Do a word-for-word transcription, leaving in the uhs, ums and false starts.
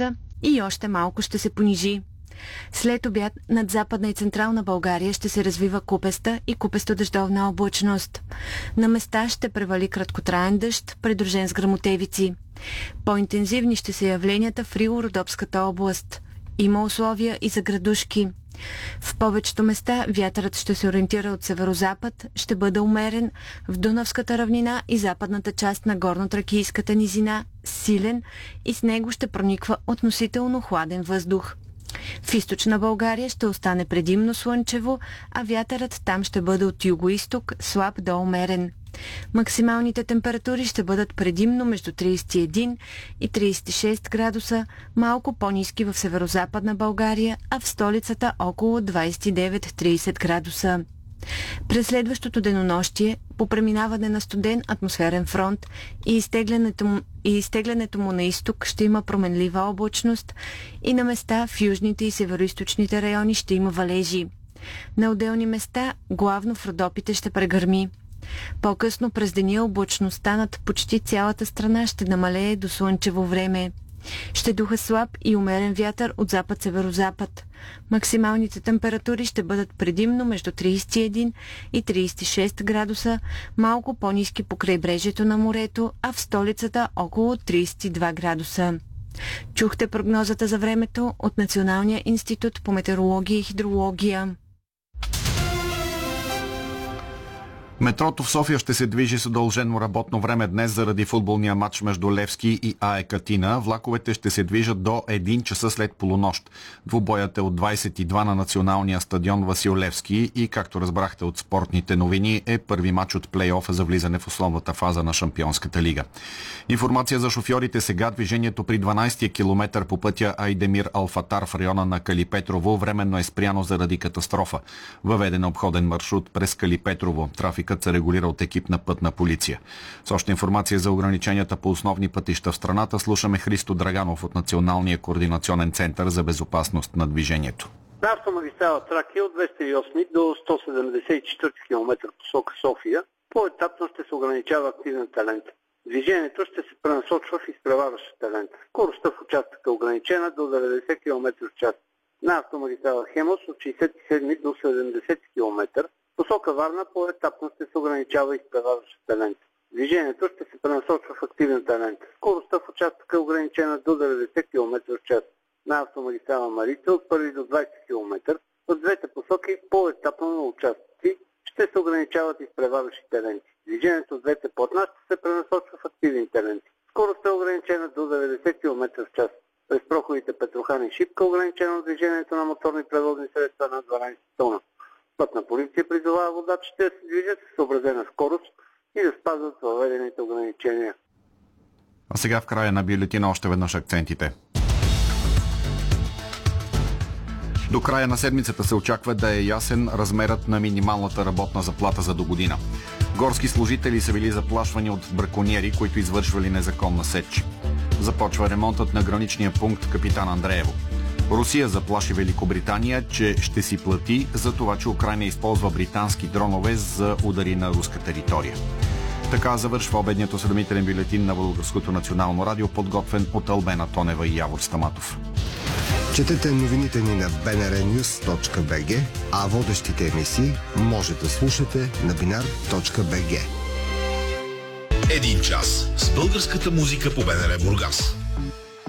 столица и още малко ще се понижи. След обяд над Западна и Централна България ще се развива купеста и купесто-дъждовна облачност. На места ще превали краткотраен дъжд, придружен с гръмотевици. По-интензивни ще са явленията в Рило-Родопската област. Има условия и за градушки. В повечето места вятърът ще се ориентира от северозапад, ще бъде умерен, в Дунавската равнина и западната част на Горнотракийската низина силен и с него ще прониква относително хладен въздух. В източна България ще остане предимно слънчево, а вятърът там ще бъде от югоизток, слаб до умерен. Максималните температури ще бъдат предимно между тридесет и един и тридесет и шест градуса, малко по-ниски в северозападна България, а в столицата около двадесет и девет до тридесет градуса. През следващото денонощие, по преминаване на студен атмосферен фронт и изтеглянето му, и изтеглянето му на изток ще има променлива облачност и на места в южните и североизточните райони ще има валежи. На отделни места, главно в Родопите, ще прегърми. По-късно през деня облачността над почти цялата страна ще намалее до слънчево време. Ще духа слаб и умерен вятър от запад-северозапад. Максималните температури ще бъдат предимно между тридесет и един и тридесет и шест градуса, малко по-ниски по крайбрежието на морето, а в столицата около тридесет и два градуса. Чухте прогнозата за времето от Националния институт по метеорология и хидрология. Метрото в София ще се движи с удължено работно време днес заради футболния матч между Левски и АЕК Атина. Влаковете ще се движат до един часа след полунощ. Двубоят е от двадесет и два на националния стадион Васил Левски и, както разбрахте от спортните новини, е първи матч от плейофа за влизане в основната фаза на Шампионската лига. Информация за шофьорите сега. Движението при дванадесетия километър по пътя Айдемир Алфатар в района на Калипетрово временно е спряно заради катастрофа. Въведен обходен маршрут през Калипетрово. Трафик се регулира от екип на пътна полиция. С още информация за ограниченията по основни пътища в страната слушаме Христо Драганов от Националния координационен център за безопасност на движението. На автомагистрала Тракия от двеста и осми до сто седемдесет и четвърти километър посока София по-етапно ще се ограничава активната лента. Движението ще се пренасочва в изпреварващата лента. Скоростта в участъка е ограничена до деветдесет километра в час. На автомагистрала Хемос от шейсет и седми до седемдесети километър посока Варна по-етапно ще се ограничава изпреварващата лента. Движението ще се пренасочва в активната лента. Скоростта в участъка е ограничена до деветдесет километра в час. На автомагистрала Марица от първи до двадесети километър от двете посоки по-етапно на участъци ще се ограничават изпреварващите ленти. Движението от двете платна ще се пренасочва в активните ленти. Скоростта е ограничена до деветдесет километра в час. През проходите Петрохан и Шипка ограничено движението на моторни превозни средства на дванадесет тона. Пътна полиция призовава водачите да се движат с съобразена скорост и да спазват въведените ограничения. А сега в края на бюлетина още веднъж акцентите. До края на седмицата се очаква да е ясен размерът на минималната работна заплата за догодина. Горски служители са били заплашвани от бракониери, които извършвали незаконна сеч. Започва ремонтът на граничния пункт Капитан Андреево. Русия заплаши Великобритания, че ще си плати за това, че Украйна използва британски дронове за удари на руска територия. Така завършва обедният осведомителен бюлетин на Българското национално радио, подготвен от Албена Тонева и Явор Стаматов. Четете новините ни на би ен ар нюз точка би джи, а водещите емисии може да слушате на бинар точка би джи. Един час с българската музика по БНР Бургас.